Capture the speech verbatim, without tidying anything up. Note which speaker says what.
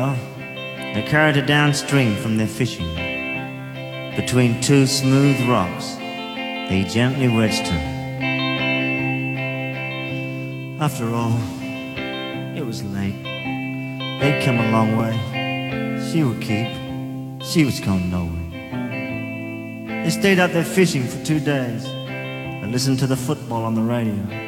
Speaker 1: They carried her downstream from their fishing. Between two smooth rocks, they gently wedged her. After all, it was late. They'd come a long way. She would keep. She was going nowhere. They stayed out there fishing for two days. They listened to the football on the radio.